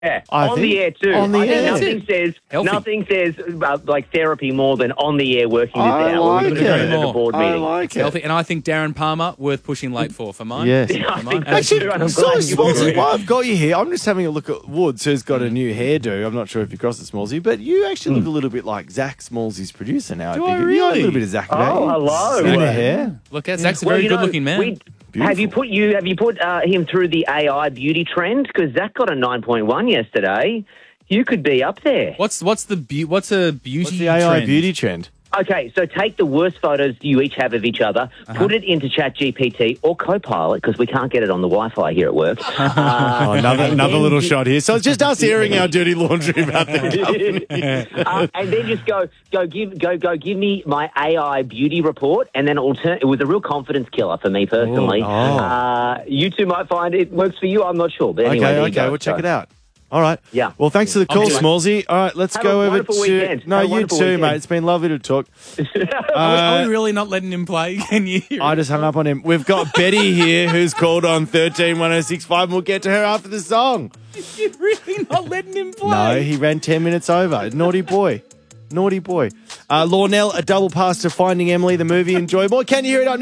Yeah, I on think. the air too. On the I think air. nothing says like therapy more than on the air working this I hour. like We could have done it. at a board I meeting. like It's it. healthy. And I think Darren Palmer, worth pushing late for mine. Yes. I think so Actually, too, and I'm so glad you Smallsy, agree. while I've got you here, I'm just having a look at Woods, who's got a new hairdo. I'm not sure if you crossed the Smallsy, but you actually look a little bit like Zach, Smallsy's producer now. Do think. I You got a really? little bit of Zach about Oh, you. hello. In the hair. Look, Zach's a Well, very you know, good-looking man. Have you put him through the AI beauty trend? Because Zach got a 9.1 yesterday. You could be up there. What's a beauty What's the AI trend? beauty trend? Okay, so take the worst photos you each have of each other, put it into ChatGPT or Copilot, because we can't get it on the Wi-Fi here at work. Another little shot here. So it's just us airing our dirty laundry about the company. And then just give me my AI beauty report, and then it was a real confidence killer for me personally. You two might find it works for you. I'm not sure, but anyway, there you go. We'll check it out. All right. Yeah. Well, thanks for the call, doing it. Smallsy. All right, let's Have go a over wonderful to. weekend. No, Have a you wonderful too, weekend. mate. It's been lovely to talk. Are we really not letting him play? Can you? I just hung up on him. We've got Betty here who's called on 131065, and we'll get to her after the song. You're really not letting him play? No, he ran 10 minutes over. Naughty boy. Naughty boy. Lawnell, a double pass to Finding Emily, the movie. Enjoy more. Can you hear it on